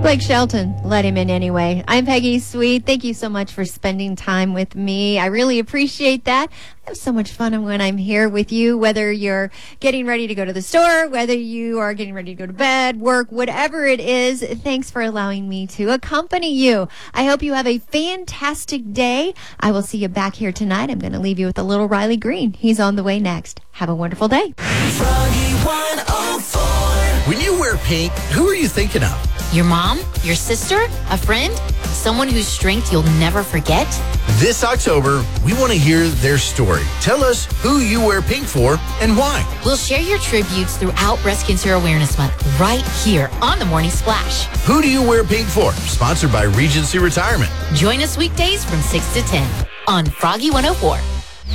Blake Shelton, let him in anyway. I'm Peggy Sweet. Thank you so much for spending time with me. I really appreciate that. I have so much fun when I'm here with you, whether you're getting ready to go to the store, whether you are getting ready to go to bed, work, whatever it is. Thanks for allowing me to accompany you. I hope you have a fantastic day. I will see you back here tonight. I'm going to leave you with a little Riley Green. He's on the way next. Have a wonderful day. Froggy 104. When you wear pink, who are you thinking of? Your mom? Your sister? A friend? Someone whose strength you'll never forget? This October, we want to hear their story. Tell us who you wear pink for and why. We'll share your tributes throughout Breast Cancer Awareness Month right here on The Morning Splash. Who do you wear pink for? Sponsored by Regency Retirement. Join us weekdays from 6 to 10 on Froggy 104.